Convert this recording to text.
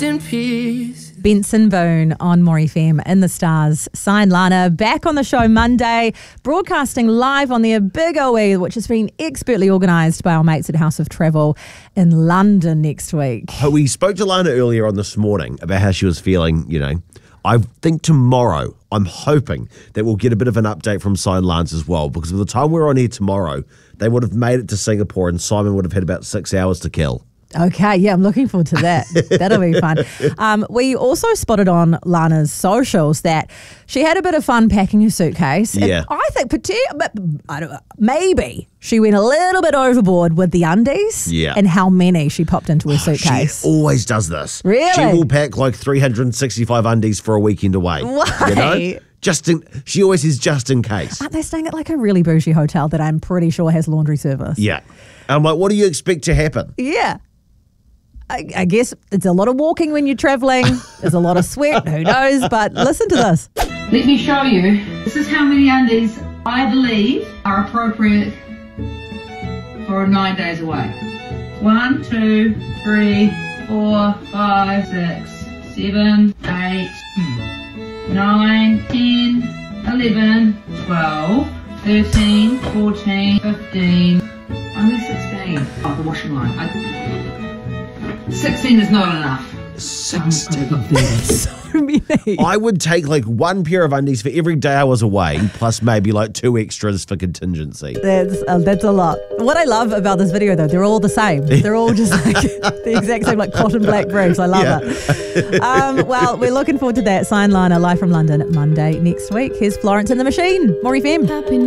in peace. Benson Boone on More FM in the Stars. Sign Lana back on the show Monday, broadcasting live on their Big OE, which has been expertly organised by our mates at House of Travel in London next week. We spoke to Lana earlier on this morning about how she was feeling, I think tomorrow, I'm hoping that we'll get a bit of an update from Sign Lance as well, because by the time we're on here tomorrow, they would have made it to Singapore and Simon would have had about 6 hours to kill. Okay, yeah, I'm looking forward to that. That'll be fun. We also spotted on Lana's socials that she had a bit of fun packing her suitcase. Yeah. And I think I don't know, maybe she went a little bit overboard with the undies and how many she popped into her suitcase. She always does this. Really? She will pack like 365 undies for a weekend away. Why? She always is just in case. Aren't they staying at like a really bougie hotel that I'm pretty sure has laundry service? Yeah. And I'm like, what do you expect to happen? Yeah. I guess it's a lot of walking when you're travelling. There's a lot of sweat. Who knows? But listen to this. Let me show you. This is how many undies I believe are appropriate for 9 days away. 1, 2, 3, 4, 5, 6, 7, 8, 9, 10, 11, 12, 13, 14, 15, only 16. Oh, the washing line. 16 is not enough. 16. So many. I would take like one pair of undies for every day I was away, plus maybe like 2 extras for contingency. That's a lot. What I love about this video, though, they're all the same. They're all just like the exact same, like cotton black briefs. I love it. Well, we're looking forward to that. Sign Lana live from London Monday next week. Here's Florence and the Machine. More FM.